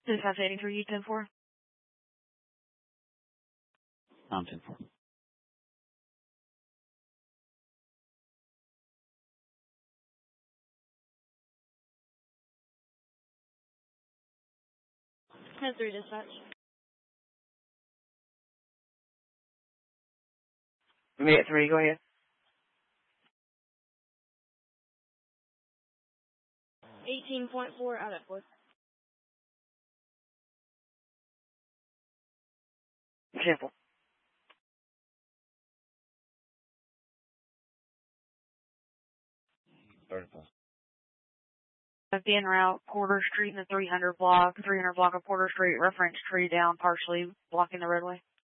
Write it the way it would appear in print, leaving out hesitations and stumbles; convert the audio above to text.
Dispatch 83, U-10-4. I'm 10-4. That's 3 dispatch. Me at 3, go ahead. 18.4 out at 4. Simple. En route, Porter Street in the 300 block of Porter Street, reference tree down partially blocking the roadway.